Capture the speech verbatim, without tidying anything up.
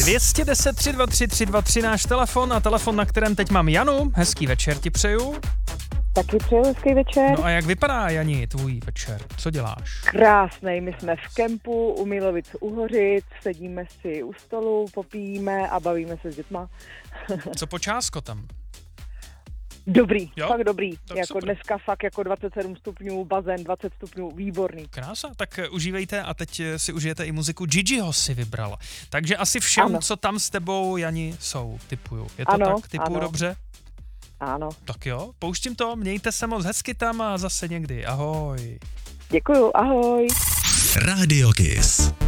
dvě stě deset tři dva tři tři dva tři náš telefon a telefon, na kterém teď mám Janu. Hezký večer ti přeju. Taky přeju hezký večer. No a jak vypadá, Jani, tvůj večer? Co děláš? Krásnej, my jsme v kempu u Milovic u Hořic, sedíme si u stolu, popíjíme a bavíme se s dětma. Co počásko tam? Dobrý, Jo? fakt dobrý. Tak jako super. dneska fakt jako dvacet sedm stupňů, bazén dvacet stupňů, výborný. Krása, tak eh, užívejte a teď eh, si užijete i muziku. Gigiho si vybrala. Takže asi všem, Ano. co tam s tebou, Jani, jsou, typuju. Je to Ano, tak? Typuju ano. dobře? Ano, Tak jo, pouštím to, mějte se moc hezky tam a zase někdy. Ahoj. děkuju, ahoj. Radio Kiss.